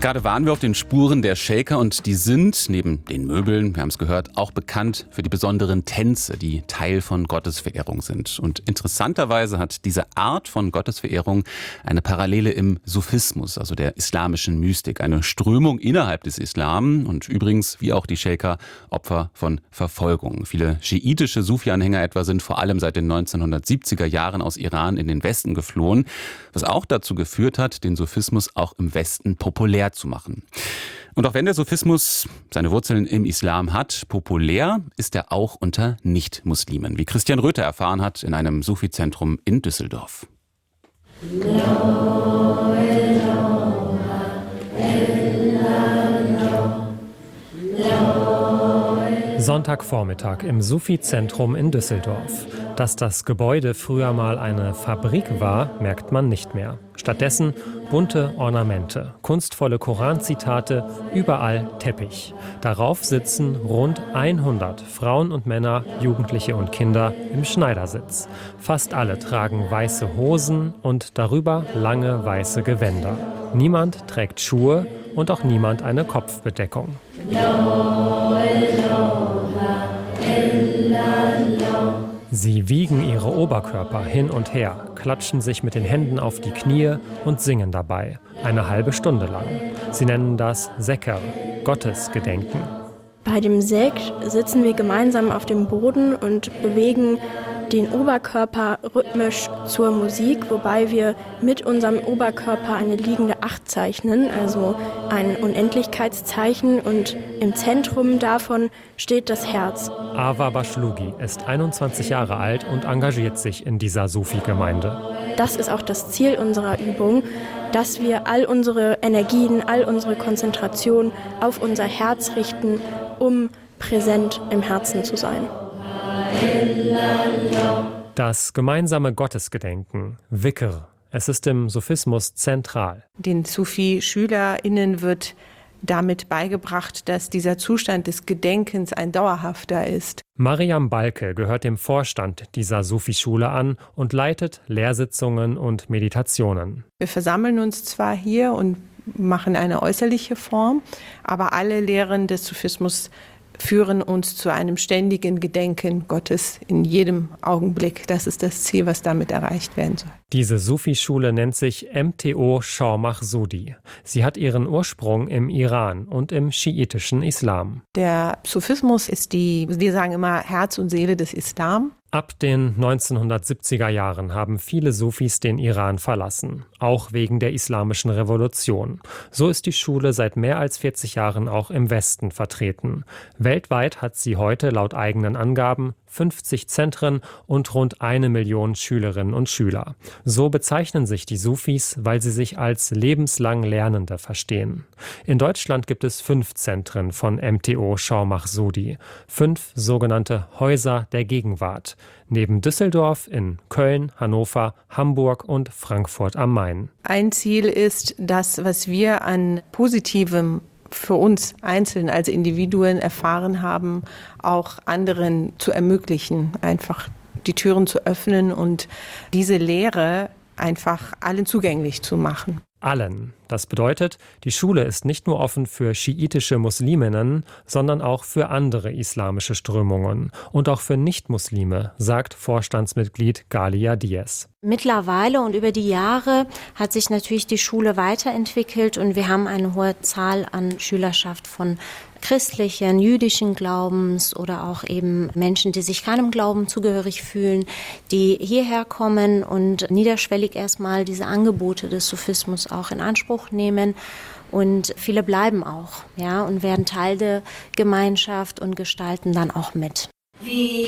Gerade waren wir auf den Spuren der Shaker und die sind, neben den Möbeln, wir haben es gehört, auch bekannt für die besonderen Tänze, die Teil von Gottesverehrung sind. Und interessanterweise hat diese Art von Gottesverehrung eine Parallele im Sufismus, also der islamischen Mystik, eine Strömung innerhalb des Islam und übrigens, wie auch die Shaker, Opfer von Verfolgung. Viele schiitische Sufi-Anhänger etwa sind vor allem seit den 1970er Jahren aus Iran in den Westen geflohen, was auch dazu geführt hat, den Sufismus auch im Westen populär zu machen. Und auch wenn der Sufismus seine Wurzeln im Islam hat, populär ist er auch unter Nicht-Muslimen, wie Christian Röther erfahren hat in einem Sufi-Zentrum in Düsseldorf. Sonntagvormittag im Sufi-Zentrum in Düsseldorf. Dass das Gebäude früher mal eine Fabrik war, merkt man nicht mehr. Stattdessen bunte Ornamente, kunstvolle Koranzitate, überall Teppich. Darauf sitzen rund 100 Frauen und Männer, Jugendliche und Kinder im Schneidersitz. Fast alle tragen weiße Hosen und darüber lange weiße Gewänder. Niemand trägt Schuhe und auch niemand eine Kopfbedeckung. Sie wiegen ihre Oberkörper hin und her, klatschen sich mit den Händen auf die Knie und singen dabei. Eine halbe Stunde lang. Sie nennen das Sekr, Gottesgedenken. Bei dem Sekr sitzen wir gemeinsam auf dem Boden und bewegen den Oberkörper rhythmisch zur Musik, wobei wir mit unserem Oberkörper eine liegende Acht zeichnen, also ein Unendlichkeitszeichen, und im Zentrum davon steht das Herz. Ava Bashlugi ist 21 Jahre alt und engagiert sich in dieser Sufi-Gemeinde. Das ist auch das Ziel unserer Übung, dass wir all unsere Energien, all unsere Konzentration auf unser Herz richten, um präsent im Herzen zu sein. Das gemeinsame Gottesgedenken, Wikr, es ist im Sufismus zentral. Den Sufi-SchülerInnen wird damit beigebracht, dass dieser Zustand des Gedenkens ein dauerhafter ist. Mariam Balke gehört dem Vorstand dieser Sufi-Schule an und leitet Lehrsitzungen und Meditationen. Wir versammeln uns zwar hier und machen eine äußerliche Form, aber alle Lehren des Sufismus führen uns zu einem ständigen Gedenken Gottes in jedem Augenblick. Das ist das Ziel, was damit erreicht werden soll. Diese Sufi-Schule nennt sich MTO Shah Mahsudi. Sie hat ihren Ursprung im Iran und im schiitischen Islam. Der Sufismus ist wir sagen immer, Herz und Seele des Islam. Ab den 1970er Jahren haben viele Sufis den Iran verlassen, auch wegen der islamischen Revolution. So ist die Schule seit mehr als 40 Jahren auch im Westen vertreten. Weltweit hat sie heute laut eigenen Angaben 50 Zentren und rund 1 Million Schülerinnen und Schüler. So bezeichnen sich die Sufis, weil sie sich als lebenslang Lernende verstehen. In Deutschland gibt es 5 Zentren von MTO Shah Mahsudi, 5 sogenannte Häuser der Gegenwart, neben Düsseldorf in Köln, Hannover, Hamburg und Frankfurt am Main. Ein Ziel ist das, was wir an Positivem für uns einzeln als Individuen erfahren haben, auch anderen zu ermöglichen, einfach die Türen zu öffnen und diese Lehre einfach allen zugänglich zu machen. Allen. Das bedeutet, die Schule ist nicht nur offen für schiitische Musliminnen, sondern auch für andere islamische Strömungen und auch für Nichtmuslime, sagt Vorstandsmitglied Galia Diaz. Mittlerweile und über die Jahre hat sich natürlich die Schule weiterentwickelt und wir haben eine hohe Zahl an Schülerschaft von christlichen, jüdischen Glaubens oder auch eben Menschen, die sich keinem Glauben zugehörig fühlen, die hierher kommen und niederschwellig erstmal diese Angebote des Sufismus auch in Anspruch nehmen. Und viele bleiben auch, ja, und werden Teil der Gemeinschaft und gestalten dann auch mit.